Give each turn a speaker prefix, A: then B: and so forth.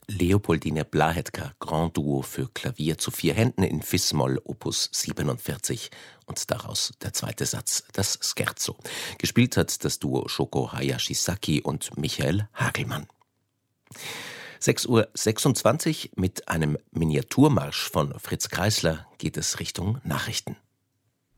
A: Leopoldine Blahetka, Grand Duo für Klavier zu 4 Händen in Fis-Moll, Opus 47. Und daraus der zweite Satz, das Scherzo. Gespielt hat das Duo Shoko Hayashizaki und Michael Hagelmann. 6:26 Uhr mit einem Miniaturmarsch von Fritz Kreisler geht es Richtung Nachrichten.